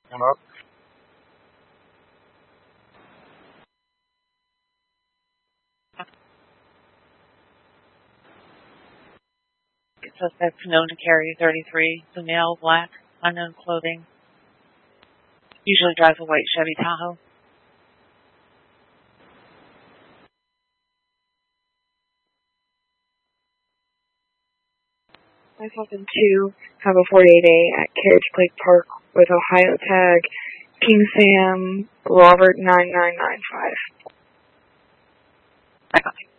One up. Suspect known to carry 33, the male, black, unknown clothing. Usually drives a white Chevy Tahoe. Myself and 2 have a 48A at Carriage Lake Park with Ohio tag King Sam Robert 9995. I got it.